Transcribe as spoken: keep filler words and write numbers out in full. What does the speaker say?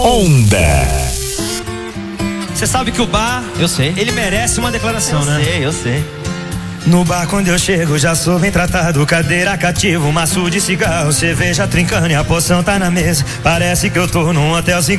Onda. Você sabe que o bar, eu sei, ele merece uma declaração, eu né? Eu sei, eu sei. No bar quando eu chego já sou bem tratado. Cadeira cativa, um maço de cigarro, cerveja trincando e a poção tá na mesa. Parece que eu tô num hotel cinco